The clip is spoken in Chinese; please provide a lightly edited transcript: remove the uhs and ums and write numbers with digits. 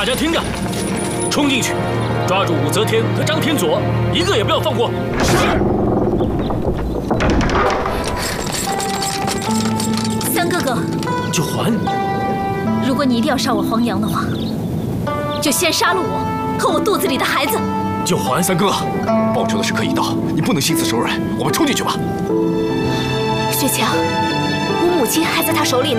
大家听着，冲进去，抓住武则天和张天佐，一个也不要放过。是。 三哥哥， 九环， 如果你一定要杀我黄阳的话，就先杀了我和我肚子里的孩子。 九环， 三哥，报仇的时刻已到，你不能心慈手软，我们冲进去吧。 雪晴，我母亲还在他手里呢。